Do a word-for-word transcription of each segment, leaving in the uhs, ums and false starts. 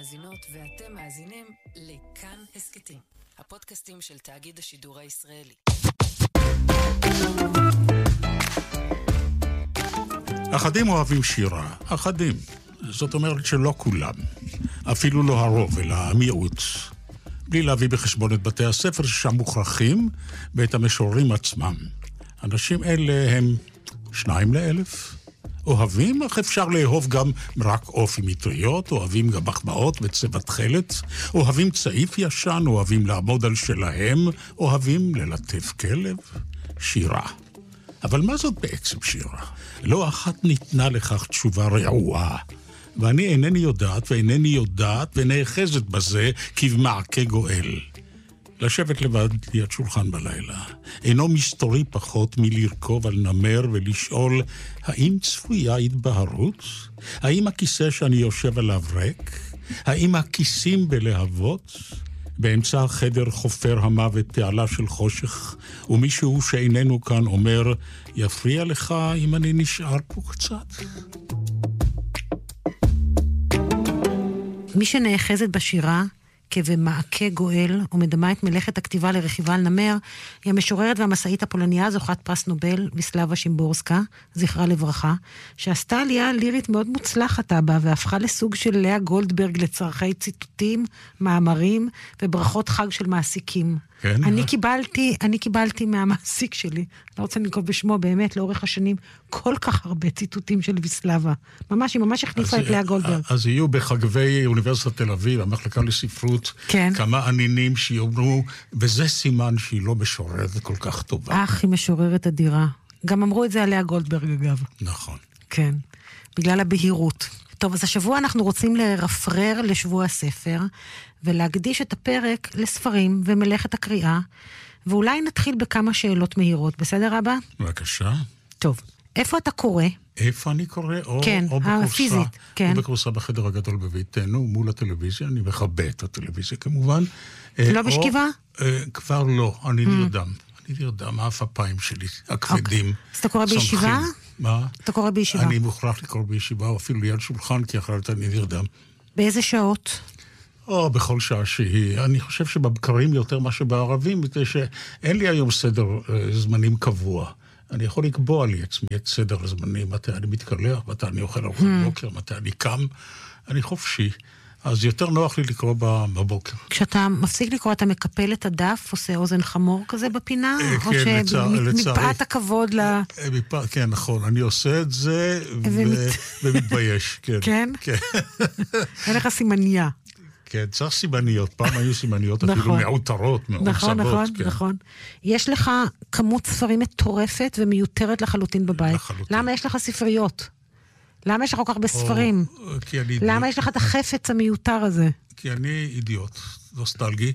מאזינות ואתם מאזינים לכאן הסקטים, הפודקאסטים של תאגיד השידור הישראלי. אחדים אוהבים שירה, אחדים. זאת אומרת שלא כולם, אפילו לא הרוב, אלא המיעוט. בלי להביא בחשבון את בתי הספר ששם מוכרחים ואת המשוררים עצמם. אנשים אלה הם שניים לאלף. אוהבים, אך אפשר לאהוב גם רק אופי מטריות, אוהבים גם מחמאות וצבע תכלת, אוהבים צעיף ישן, אוהבים לעמוד על שלהם, אוהבים ללטף כלב, שירה. אבל מה זאת בעצם שירה? לא אחת ניתנה לכך תשובה רעועה, ואני אינני יודעת ואינני יודעת ונאחזת בזה כבמעקה גואל. לשבת לבד ליד שולחן בלילה אינו מסתורי פחות מלרכוב על נמר ולשאול האם צפויה התבהרות? האם הכיסא שאני יושב עליו ריק? האם הכיסים בלהבות? באמצע החדר חופר המוות תעלה של חושך, ומישהו שאיננו כאן אומר, יפריע לך אם אני נשאר פה קצת? מי שנאחזת בשירה כבמעקה גואל ומדמה את מלאכת הכתיבה לרכיבה על נמר, היא המשוררת והמסעית הפולניה, זוכת פרס נובל, ויסלבה שימבורסקה, זכרה לברכה, שעשתה עלייה לירית מאוד מוצלחת אבא, והפכה לסוג של לאה גולדברג לצרכי ציטוטים, מאמרים וברכות חג של מעסיקים. כן, אני אה? קיבלתי, אני קיבלתי מהמעסיק שלי, לא רוצה לנקוב בשמו, באמת, לאורך השנים, כל כך הרבה ציטוטים של ויסלבה. ממש, היא ממש החליפה את לאה גולדברג. אז יהיו בחגבי אוניברסיטת תל אביב, המחלקה לספרות, כן. כמה ענינים שיאמרו, וזה סימן שהיא לא משוררת כל כך טובה. אך, היא משוררת אדירה. גם אמרו את זה על לאה גולדברג, אגב. נכון. כן, בגלל הבהירות. טוב, אז השבוע אנחנו רוצים לרפרר לשבוע הספר, ולהקדיש את הפרק לספרים ומלאכת הקריאה, ואולי נתחיל בכמה שאלות מהירות, בסדר אבא? בבקשה. טוב, איפה אתה קורא? איפה אני קורא? או, כן, או בקורסה, הפיזית, כן. או בקורסה בחדר הגדול בביתנו, מול הטלוויזיה, אני מכבה את הטלוויזיה כמובן. לא בשכיבה? או, כבר לא, אני נרדם. אני נרדם, אף הפיים שלי, הכבדים. אז אתה קורא בישיבה? מה? אתה קורא בישיבה? אני מוכרח לקרוא בישיבה, או אפילו ליד שולחן, כי אחרת אני נרדם. באיזה שעות? או בכל שעה שהיא. אני חושב שבבקרים יותר מה שבערבים, מפני שאין לי היום סדר זמנים קבוע. אני יכול לקבוע לי עצמי את סדר הזמנים, מתי אני מתקלח, מתי אני אוכל ארוחת בוקר, מתי אני קם. אני חופשי. אז יותר נוח לי לקרוא בבוקר. כשאתה מפסיק לקרוא, אתה מקפל את הדף, עושה אוזן חמור כזה בפינה? או שמפאת הכבוד ל... כן, נכון. אני עושה את זה ומתבייש. כן? אין לך סימניה. כן, צריך סימניות. פעם היו סימניות אפילו מעוטרות, מעוצבות. נכון, נכון, נכון. יש לך כמות ספרים מטורפת ומיותרת לחלוטין בבית. למה יש לך ספריות? למה יש לך כל כך בספרים? למה יש לך את החפץ המיותר הזה? כי אני אידיוט, נוסטלגי,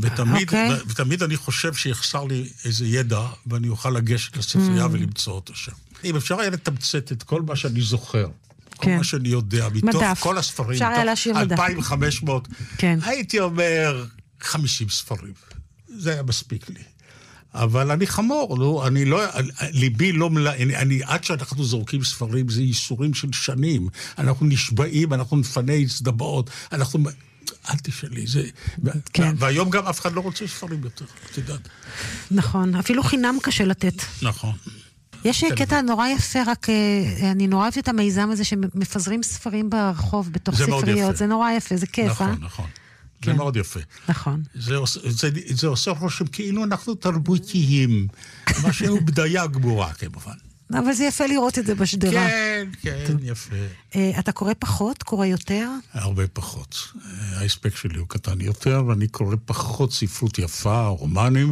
ותמיד אני חושב שיחסר לי איזה ידע, ואני אוכל לגשת לספרייה ולמצוא אותו שם. אם אפשר היה לתמצת את כל מה שאני זוכר, כל מה שאני יודע, מתוך כל הספרים, מתוך אלפיים וחמש מאות, הייתי אומר חמישים ספרים. זה היה מספיק לי. אבל אני חמור, לא, אני לא, ליבי לא מלא, אני, אני, עד שאנחנו זורקים ספרים, זה ייסורים של שנים. אנחנו נשבעים, אנחנו נפנה הצדבעות, אנחנו, אל תשאלי, זה, כן. והיום גם אף אחד לא רוצה ספרים יותר, את יודעת. נכון, אפילו חינם קשה לתת. נכון. יש קטע נורא יפה, רק אני נורא אוהבת את המיזם הזה שמפזרים ספרים ברחוב בתוך ספריות, זה נורא יפה, זה כיף, נכון, אה? נכון. זה מאוד יפה. נכון. זה, זה, זה עושה רושם כאילו אנחנו תרבותיים, מה שהוא בדיה גמורה כמובן. אבל זה יפה לראות את זה בשדרה. כן, כן, יפה. אתה קורא פחות? קורא יותר? הרבה פחות. ההספק שלי הוא קטן יותר, ואני קורא פחות ספרות יפה, רומנים,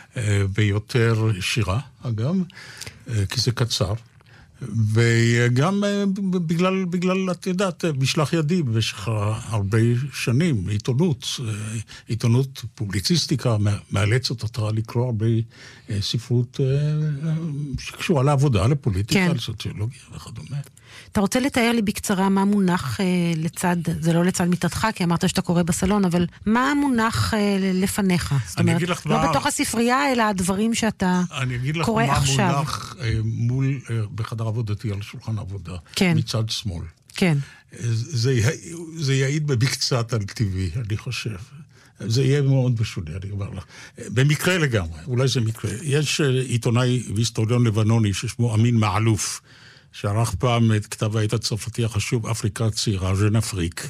ויותר שירה, אגב, כי זה קצר. וגם בגלל, בגלל, את יודעת, משלח ידי במשך הרבה שנים, עיתונות, עיתונות פובליציסטיקה, מאלצת אותה לקרוא הרבה ספרות שקשורה לעבודה, לפוליטיקה, לסוציולוגיה וכדומה. אתה רוצה לתאר לי בקצרה מה מונח לצד, זה לא לצד מיטתך, כי אמרת שאתה קורא בסלון, אבל מה מונח לפניך? זאת אומרת, לא מה... בתוך הספרייה, אלא הדברים שאתה קורא עכשיו. אני אגיד לך מה מונח מול, בחדר עבודתי על שולחן עבודה, כן. מצד שמאל. כן. זה, זה יעיד בקצת על טבעי, אני חושב. זה יהיה מאוד משונה, אני אומר לך. במקרה לגמרי, אולי זה מקרה. יש עיתונאי והיסטוריון לבנוני ששמו אמין מעלוף, שערך פעם את כתב העת הצרפתי החשוב, אפריקה הצעירה, ז'ן אפריק,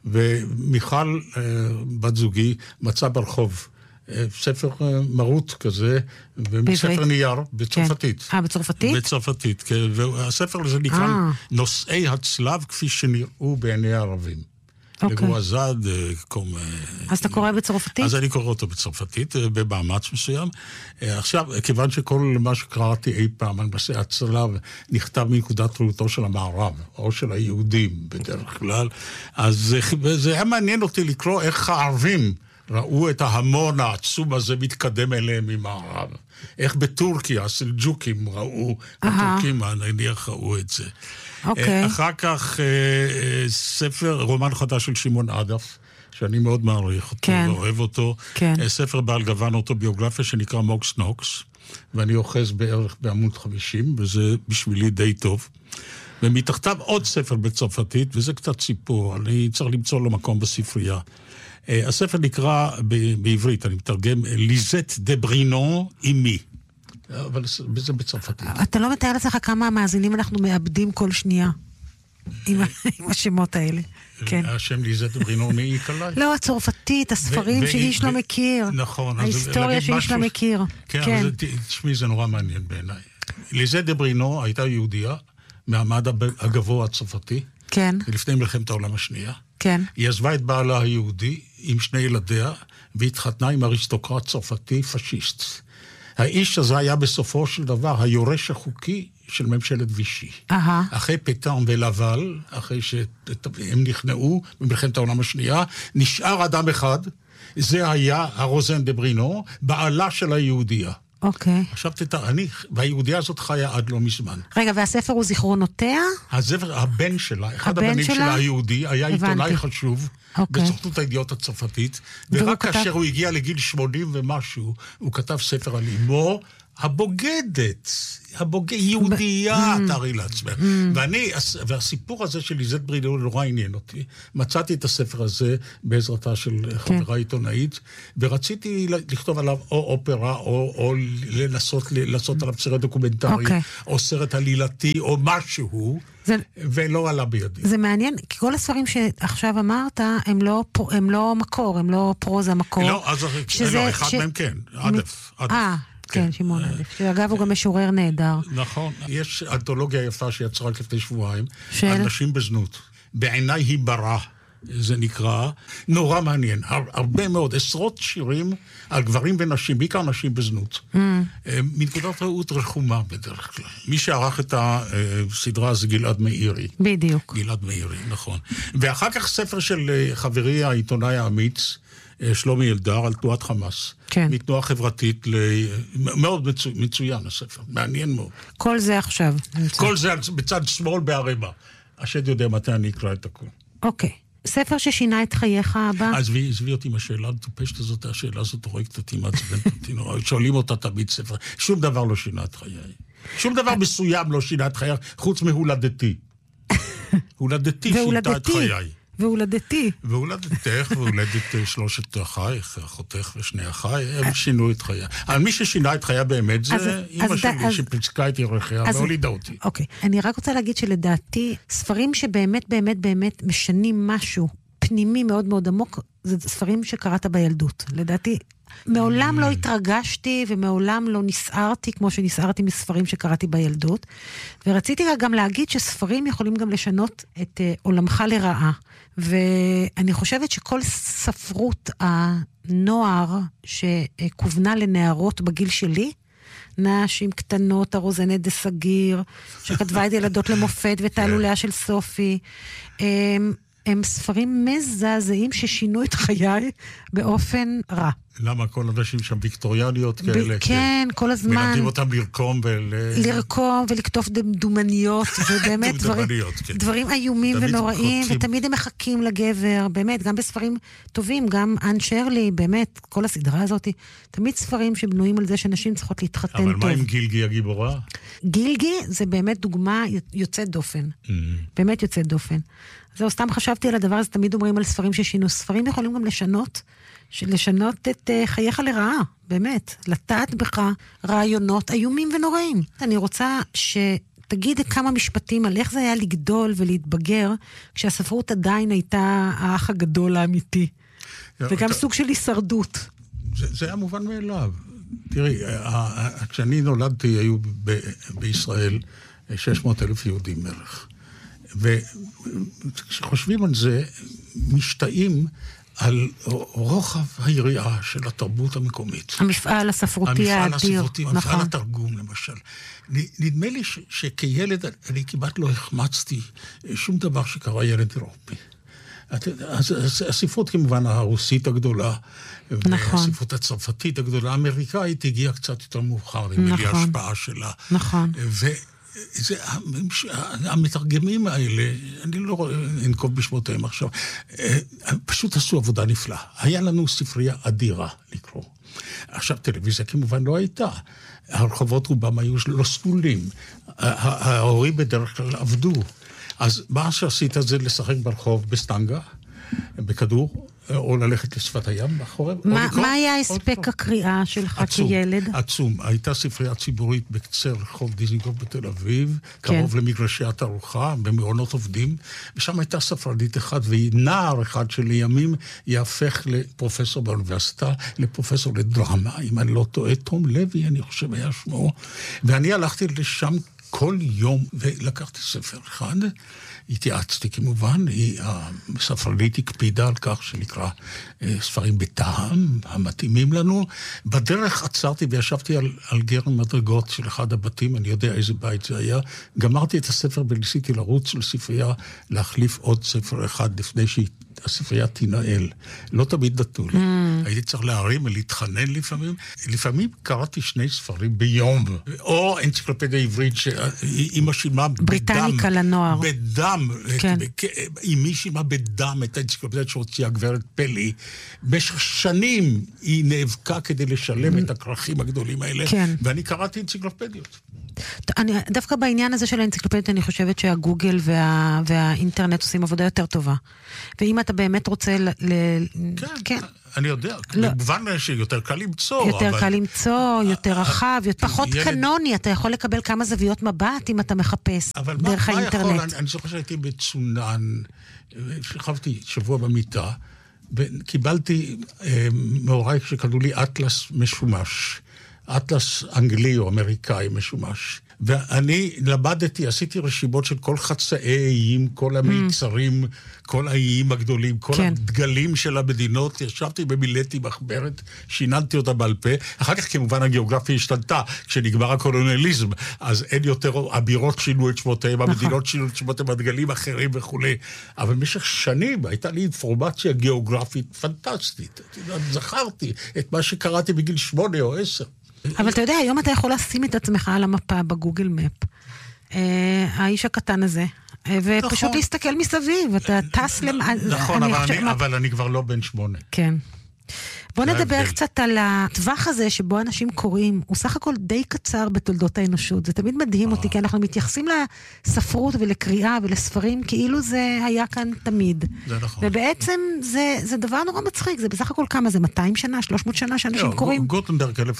ומיכל, בת זוגי, מצא ברחוב ספר מרוט כזה, וספר נייר, בצרפתית. אה, בצרפתית? בצרפתית, כן. והספר הזה נקרא נושאי הצלב כפי שנראו בעיני הערבים. לגואזד, קום... אז אתה קורא בצרפתית? אז אני קורא אותו בצרפתית, במאמץ מסוים. עכשיו, כיוון שכל מה שקראתי אי פעם על נושאי הצלב נכתב מנקודת ראותו של המערב, או של היהודים בדרך כלל, אז זה היה מעניין אותי לקרוא איך הערבים ראו את ההמון העצום הזה מתקדם אליהם ממערב. איך בטורקיה, הסלג'וקים ראו, הטורקים נניח ראו את זה. אוקיי. אחר כך ספר, רומן חדש של שמעון עדף, שאני מאוד מעריך אותו ואוהב אותו. ספר בעל גוון אוטוביוגרפיה שנקרא מוקס נוקס, ואני אוחז בערך בעמוד חמישים, וזה בשבילי די טוב. ומתחתיו עוד ספר בצרפתית, וזה קצת סיפור, אני צריך למצוא לו מקום בספרייה. הספר נקרא בעברית, אני מתרגם, ליזט דה ברינון אימי. אבל זה בצרפתית. אתה לא מתאר לעצמך כמה המאזינים אנחנו מאבדים כל שנייה עם השמות האלה. השם ליזט דה ברינון מאי קלעי. לא, הצרפתית, הספרים שאיש לא מכיר. נכון. ההיסטוריה שאיש לא מכיר. כן, אבל תשמעי, זה נורא מעניין בעיניי. ליזט דה ברינון הייתה יהודיה מהמעמד הגבוה הצרפתי. כן. לפני מלחמת העולם השנייה. כן. היא עזבה את בעלה היהודי עם שני ילדיה, והתחתנה עם אריסטוקרט צרפתי פשיסט. האיש הזה היה בסופו של דבר היורש החוקי של ממשלת וישי. Aha. אחרי פטן ולבל, אחרי שהם נכנעו במלחמת העולם השנייה, נשאר אדם אחד, זה היה הרוזן דה ברינו, בעלה של היהודיה. אוקיי. עכשיו תתאר, אני, והיהודיה הזאת חיה עד לא מזמן. רגע, והספר הוא זיכרונותיה? הספר, הבן שלה, אחד הבנים שלה היהודי, היה עיתונאי חשוב, בסוכנות הידיעות הצרפתית, ורק כאשר הוא הגיע לגיל שמונים ומשהו, הוא כתב ספר על אמו, הבוגדת, הבוגדת, יהודייה, תארי לעצמך. ואני, והסיפור הזה של ליזט ברינון נורא עניין אותי, מצאתי את הספר הזה בעזרתה של חברה עיתונאית, ורציתי לכתוב עליו או אופרה, או לנסות לעשות עליו סרט דוקומנטרי, או סרט עלילתי, או משהו, ולא עלה בידי. זה מעניין, כי כל הספרים שעכשיו אמרת, הם לא, הם לא מקור, הם לא פרוזה מקור. לא, אז לא, אחד מהם כן, עדף, עדף. אה, כן, שמעון עדף. שאגב, הוא גם משורר נהדר. נכון. יש אנתולוגיה יפה שיצרה לפני שבועיים, על נשים בזנות. בעיניי היא ברא, זה נקרא, נורא מעניין. הרבה מאוד, עשרות שירים על גברים ונשים, בעיקר נשים בזנות. מנקודת ראות רחומה בדרך כלל. מי שערך את הסדרה זה גלעד מאירי. בדיוק. גלעד מאירי, נכון. ואחר כך ספר של חברי העיתונאי האמיץ, שלומי אלדר, על תנועת חמאס. כן. מתנועה חברתית, מאוד מצוין הספר, מעניין מאוד. כל זה עכשיו. כל זה בצד שמאל בערימה. השד יודע מתי אני אקרא את הכל. אוקיי. ספר ששינה את חייך הבא? אז עזבי אותי עם השאלה הטופשת הזאת, השאלה הזאת הורגת אותי, מעצבנת אותי נורא. שואלים אותה תמיד ספר. שום דבר לא שינה את חיי. שום דבר מסוים לא שינה את חיי, חוץ מהולדתי. הולדתי שינתה את חיי. והולדתי. והולדתך, והולדת שלושת אחייך, אחותך ושני אחי, הם שינו את חייה. אבל מי ששינה את חייה באמת זה אמא שלי, שפצקה את ירחיה והולידה אותי. אוקיי, אני רק רוצה להגיד שלדעתי, ספרים שבאמת באמת באמת משנים משהו פנימי מאוד מאוד עמוק, זה ספרים שקראת בילדות. לדעתי, מעולם לא התרגשתי ומעולם לא נסערתי כמו שנסערתי מספרים שקראתי בילדות. ורציתי גם להגיד שספרים יכולים גם לשנות את עולמך לרעה. ואני חושבת שכל ספרות הנוער שכוונה לנערות בגיל שלי, נשים קטנות, הרוזנת דה סגיר, שכתבה את ילדות למופת ותעלוליה של סופי, הם, הם ספרים מזעזעים ששינו את חיי באופן רע. למה כל אנשים שם ויקטוריאניות כאלה? כן, כל הזמן. מלמדים אותם לרקום ול... לרקום ולכתוב דמדומניות, ובאמת דברים איומים ונוראים, ותמיד הם מחכים לגבר, באמת, גם בספרים טובים, גם אן שרלי, באמת, כל הסדרה הזאת, תמיד ספרים שבנויים על זה שנשים צריכות להתחתן טוב. אבל מה עם גילגי הגיבורה? גילגי זה באמת דוגמה יוצאת דופן. באמת יוצאת דופן. זהו, סתם חשבתי על הדבר הזה, תמיד אומרים על ספרים ששינו. ספרים יכולים גם לשנות, לשנות את uh, חייך לרעה, באמת. לטעת בך רעיונות איומים ונוראים. אני רוצה שתגיד כמה משפטים על איך זה היה לגדול ולהתבגר, כשהספרות עדיין הייתה האח הגדול האמיתי. וגם סוג של הישרדות. זה, זה היה מובן מאליו. תראי, כשאני נולדתי, היו ב- בישראל שש מאות אלף יהודים בערך. וכשחושבים על זה, משתאים על רוחב היריעה של התרבות המקומית. המפעל הספרותי האדיר. המפעל הספרותי, המפעל התרגום למשל. נדמה לי ש- שכילד אני כמעט לא החמצתי שום דבר שקרה ילד אירופי. הספרות כמובן הרוסית הגדולה, נכון. והספרות הצרפתית הגדולה, האמריקאית הגיעה קצת יותר מאוחר, עם נכון. ההשפעה שלה. נכון. וזה, המתרגמים האלה, אני לא אנקוב בשמותיהם עכשיו, פשוט עשו עבודה נפלאה. היה לנו ספרייה אדירה לקרוא. עכשיו טלוויזיה כמובן לא הייתה. הרחובות רובם היו לא סגולים. ההורים בדרך כלל עבדו. אז מה שעשית זה לשחק ברחוב בסטנגה, בכדור, או ללכת לשפת הים מאחורי. מה, מה היה הספק הקריאה שלך עצום, כילד? עצום. הייתה ספרייה ציבורית בקצה רחוב דיזינגוף בתל אביב, קרוב כן. למגרשי התערוכה, במעונות עובדים, ושם הייתה ספרדית אחד, ונער אחד שלימים יהפך לפרופסור באוניברסיטה, לפרופסור לדרמה, אם אני לא טועה, תום לוי, אני חושב היה שמו, ואני הלכתי לשם כל יום, ולקחתי ספר אחד, התייעצתי כמובן, הספרדית הקפידה על כך שנקרא ספרים בטעם, המתאימים לנו. בדרך עצרתי וישבתי על, על גרם מדרגות של אחד הבתים, אני יודע איזה בית זה היה, גמרתי את הספר וניסיתי לרוץ לספרייה, להחליף עוד ספר אחד לפני שהספרייה תנהל. לא תמיד נתנו לי. Mm. הייתי צריך להרים ולהתחנן לפעמים. לפעמים קראתי שני ספרים ביום, או אנציקלופדיה עברית שאמא שילמה בדם. בריטניקה לנוער. בדם. כן. אמי שילמה בדם את האנציקלופדיה שהוציאה הגברת פלי. במשך שנים היא נאבקה כדי לשלם את הכרכים הגדולים האלה. כן. ואני קראתי אנציקלופדיות. אני, דווקא בעניין הזה של האנציקלופדיות, אני חושבת שהגוגל וה, והאינטרנט עושים עבודה יותר טובה. ואם אתה באמת רוצה ל... ל כן, כן. אני יודע. לא. במובן שיותר קל למצוא. יותר אבל... קל למצוא, יותר רחב, פחות ילד... קנוני. אתה יכול לקבל כמה זוויות מבט אם אתה מחפש דרך מה, האינטרנט. מה יכול, אני, אני זוכר שהייתי בצונן, שכבתי שבוע במיטה, וקיבלתי אה, מאורי שקראו לי אטלס משומש. אטלס אנגלי או אמריקאי משומש. ואני למדתי, עשיתי רשימות של כל חצאי איים, כל המיצרים, mm. כל האיים הגדולים, כל כן. הדגלים של המדינות, ישבתי במילאתי מחברת, שיננתי אותה בעל פה, אחר כך כמובן הגיאוגרפיה השתנתה, כשנגמר הקולוניאליזם, אז אין יותר, הבירות שינו את שמותיהם, המדינות שינו את שמותיהם, הדגלים אחרים וכו'. אבל במשך שנים הייתה לי אינפורמציה גיאוגרפית פנטסטית. זכרתי את מה שקראתי בגיל שמונה או עשר. אבל אתה יודע, היום אתה יכול לשים את עצמך על המפה בגוגל מפ. האיש הקטן הזה. ופשוט להסתכל מסביב. אתה טס למעלה. נכון, אבל אני כבר לא בן שמונה. כן. בוא נדבר קצת על הטווח הזה שבו אנשים קוראים, הוא סך הכל די קצר בתולדות האנושות. זה תמיד מדהים אותי, כי אנחנו מתייחסים לספרות ולקריאה ולספרים, כאילו זה היה כאן תמיד. זה נכון. ובעצם זה, זה דבר נורא מצחיק, זה בסך הכל כמה, זה מאתיים שנה, שלוש מאות שנה שאנשים קוראים. גוטנברג אלף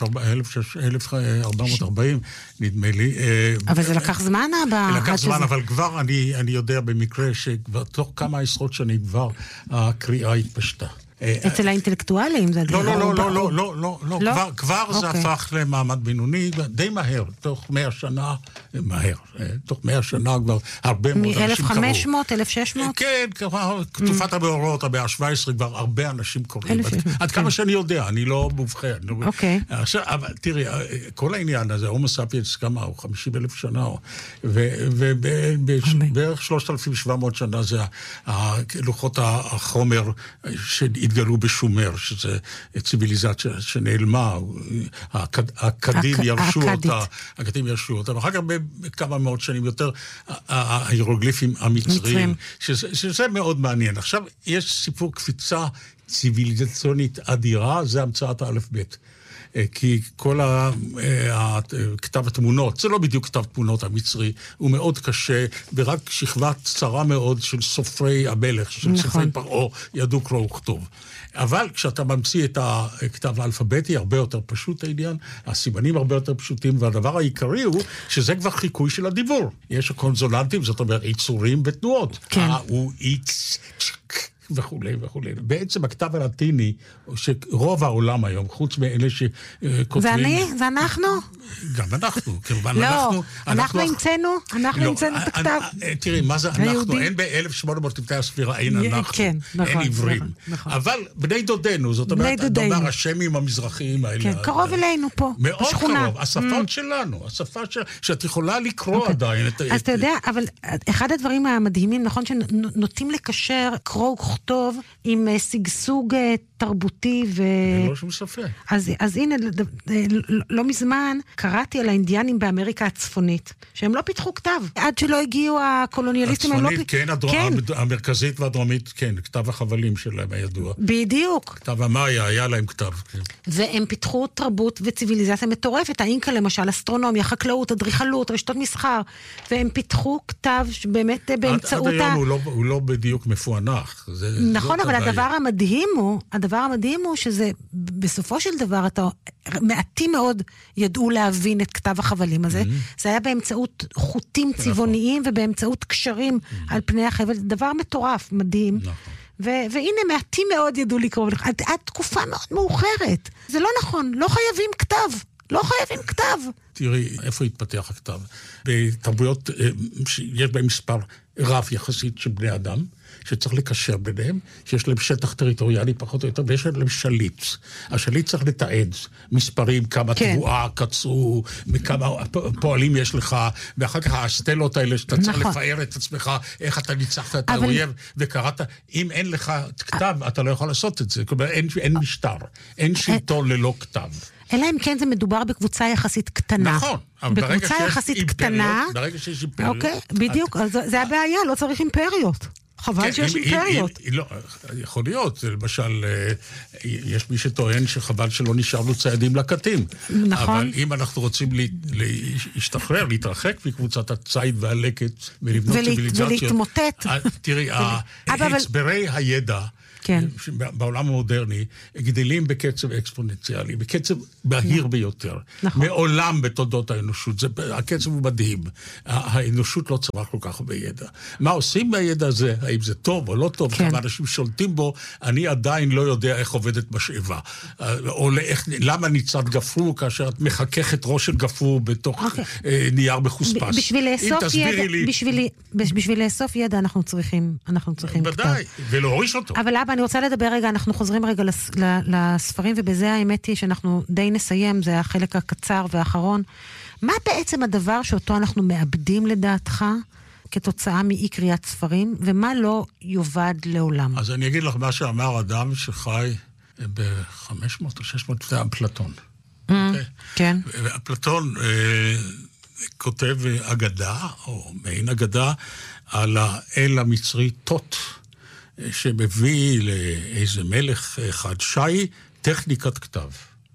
ארבע מאות וארבעים, נדמה לי. אבל זה לקח זמן הבא. לקח זמן, אבל כבר אני יודע במקרה שכבר תוך כמה עשרות שנים כבר הקריאה התפשטה. אצל האינטלקטואלים זה... לא, לא, לא, לא, לא, לא, לא, כבר, כבר זה הפך למעמד בינוני, די מהר, תוך מאה שנה, מהר, תוך מאה שנה כבר הרבה מאוד אנשים קראו. מ-אלף וחמש מאות, אלף ושש מאות? כן, תקופת המאורעות, המאה ה-שבע עשרה, כבר הרבה אנשים קוראים. עד כמה שאני יודע, אני לא מובחן. אוקיי. אבל תראי, כל העניין הזה, הומו ספיאנס, כמה הוא? חמישים אלף שנה, ובערך שלושת אלפים ושבע מאות שנה זה לוחות החומר של התגלו בשומר, שזה ציביליזציה שנעלמה, הקדים ירשו אותה, הקדים ירשו אותה, ואחר כך בכמה מאות שנים יותר, ההירוגליפים המצריים, שזה מאוד מעניין. עכשיו, יש סיפור קפיצה ציביליזציונית אדירה, זה המצאת האלף בית. כי כל כתב התמונות, זה לא בדיוק כתב תמונות המצרי, הוא מאוד קשה, ורק שכבה צרה מאוד של סופרי המלך, של סופרי פרעה, ידעו קרוא וכתוב. אבל כשאתה ממציא את הכתב האלפביתי, הרבה יותר פשוט העניין, הסימנים הרבה יותר פשוטים, והדבר העיקרי הוא שזה כבר חיקוי של הדיבור. יש הקונסוננטים, זאת אומרת, יצורים ותנועות. כן. הוא איץ... וכולי וכולי. בעצם הכתב הלטיני, שרוב העולם היום, חוץ מאלה שכותבים... ואני? ואנחנו? גם אנחנו. לא, אנחנו המצאנו, אנחנו המצאנו את הכתב. תראי, מה זה אנחנו? אין ב-אלף שמונה מאות לפני הספירה, אין אנחנו. אין עברים. אבל בני דודנו, זאת אומרת, הדובר השמים המזרחיים האלה. כן, קרוב אלינו פה, מאוד קרוב. השפות שלנו, השפה שאת יכולה לקרוא עדיין. אז אתה יודע, אבל אחד הדברים המדהימים, נכון שנוטים לקשר קרוא וכתוב עם סגסוג תרבותי ו... לא שום ספק. אז, אז הנה, לא מזמן קראתי על האינדיאנים באמריקה הצפונית, שהם לא פיתחו כתב. עד שלא הגיעו הקולוניאליסטים, הם לא פיתחו... כן, הדרום, כן, המרכזית והדרומית, כן, כתב החבלים שלהם הידוע. בדיוק. כתב המאיה, היה להם כתב. כן. והם פיתחו תרבות וציביליזציה מטורפת. האינקה למשל, אסטרונומיה, חקלאות, אדריכלות, רשתות מסחר, והם פיתחו כתב שבאמת באמצעות... עד, עד היום הוא לא, הוא לא בדיוק מפוענח. זה, נכון, אבל הדבר המדהים הוא, הדבר המדהים הוא שזה, בסופו של דבר, אתה, מעטים מאוד ידעו להבין את כתב החבלים הזה. Mm-hmm. זה היה באמצעות חוטים צבעוניים ובאמצעות קשרים mm-hmm. על פני החבל. דבר מטורף, מדהים. נכון. ו- והנה, מעטים מאוד ידעו לקרוא. עד, עד תקופה מאוד מאוחרת. זה לא נכון, לא חייבים כתב. לא חייבים כתב. תראי, איפה התפתח הכתב? בתרבויות, יש בהם מספר רב יחסית של בני אדם, שצריך לקשר ביניהם, שיש להם שטח טריטוריאלי פחות או יותר, ויש להם שליט. השליט צריך לתעד מספרים, כמה כן. תבואה קצרו, כמה פועלים יש לך, ואחר כך הסטלות האלה שאתה צריך נכון. לפאר את עצמך, איך אתה ניצחת את אבל... האויב, וקראת, אם אין לך כתב, אתה לא יכול לעשות את זה. כלומר, אין, אין משטר, אין שלטון ללא כתב. אלא אם כן זה מדובר בקבוצה יחסית קטנה. נכון. בקבוצה יחסית אימפריות, קטנה. ברגע שיש אימפריות. אוקיי, בדיוק. אז זה הבעיה, לא צריך אימפריות. חבל שיש אימפריות. לא, יכול להיות. למשל, יש מי שטוען שחבל שלא נשארנו ציידים לקטים. נכון. אבל אם אנחנו רוצים להשתחרר, להתרחק מקבוצת הצייד והלקט, ולבנות ציביליזציות. ולהתמוטט. תראי, הצברי הידע, כן. בעולם המודרני, גדלים בקצב אקספוננציאלי, בקצב בהיר ביותר. נכון. מעולם בתולדות האנושות. זה, הקצב הוא מדהים. האנושות לא צברה כל כך הרבה ידע. מה עושים מהידע הזה? האם זה טוב או לא טוב? כן. כמה אנשים שולטים בו, אני עדיין לא יודע איך עובדת משאבה. או לאיך, למה ניצת גפרור כאשר את מחככת ראש של גפרור בתוך אוקיי. נייר מחוספס. בשביל לאסוף ידע, לי... בשביל, בשביל לאסוף ידע אנחנו צריכים, אנחנו צריכים בוודאי, ולהוריש אותו. אבל אבא, אני רוצה לדבר רגע, אנחנו חוזרים רגע לספרים, ובזה האמת היא שאנחנו די נסיים, זה החלק הקצר והאחרון. מה בעצם הדבר שאותו אנחנו מאבדים לדעתך, כתוצאה מאי קריאת ספרים, ומה לא יובד לעולם? אז אני אגיד לך מה שאמר אדם שחי ב-חמש מאות או שש מאות, אפלטון. כן. אפלטון כותב אגדה, או מעין אגדה, על האל המצרי תות, שמביא לאיזה מלך חדשאי טכניקת כתב.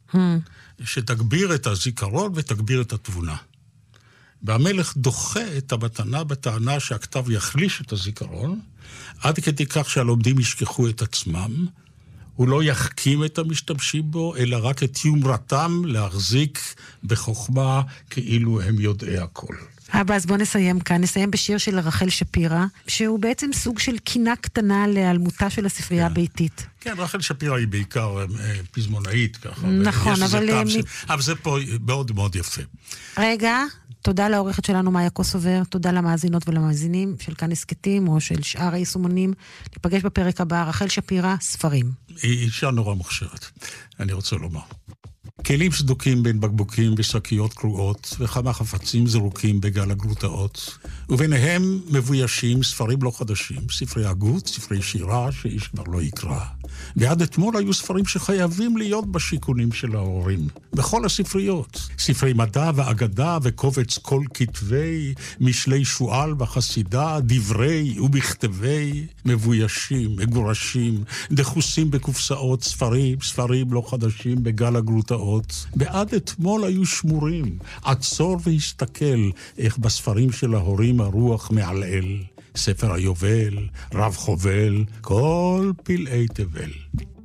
שתגביר את הזיכרון ותגביר את התבונה. והמלך דוחה את המתנה בטענה שהכתב יחליש את הזיכרון, עד כדי כך שהלומדים ישכחו את עצמם, הוא לא יחכים את המשתמשים בו, אלא רק את יומרתם להחזיק בחוכמה כאילו הם יודעי הכל. אבא, אז בוא נסיים כאן. נסיים בשיר של רחל שפירא, שהוא בעצם סוג של קינה קטנה להיעלמותה של הספרייה הביתית. כן, רחל שפירא היא בעיקר פזמונאית ככה. נכון, אבל... אבל זה פה מאוד מאוד יפה. רגע, תודה לעורכת שלנו מאיה קוסובר, תודה למאזינות ולמאזינים של כאן הסקטים או של שאר היישומונים. ניפגש בפרק הבא. רחל שפירא, ספרים. היא אישה נורא מוכשרת, אני רוצה לומר. כלים סדוקים בין בקבוקים ושקיות קרועות, וכמה חפצים זרוקים בגל הגרוטאות. וביניהם מבוישים ספרים לא חדשים, ספרי הגות, ספרי שירה שאיש כבר לא יקרא. ועד אתמול היו ספרים שחייבים להיות בשיקונים של ההורים. בכל הספריות. ספרי מדע ואגדה וקובץ כל כתבי, משלי שואל וחסידה, דברי ובכתבי, מבוישים, מגורשים, דחוסים בקופסאות, ספרים, ספרים לא חדשים בגל הגרוטאות. ועד אתמול היו שמורים. עצור והסתכל איך בספרים של ההורים הרוח מעלעל. ספר היובל, רב חובל, כל פלאי תבל.